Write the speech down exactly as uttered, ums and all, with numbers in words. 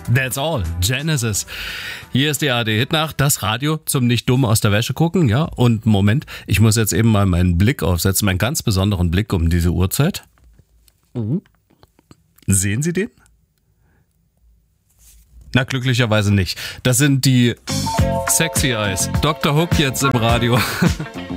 That's all. Genesis. Hier ist die A R D-Hitnacht, das Radio zum nicht dumm aus der Wäsche gucken, ja. Und Moment, ich muss jetzt eben mal meinen Blick aufsetzen, meinen ganz besonderen Blick um diese Uhrzeit. Mhm. Sehen Sie den? Na, glücklicherweise nicht. Das sind die Sexy Eyes. Doktor Hook jetzt im Radio.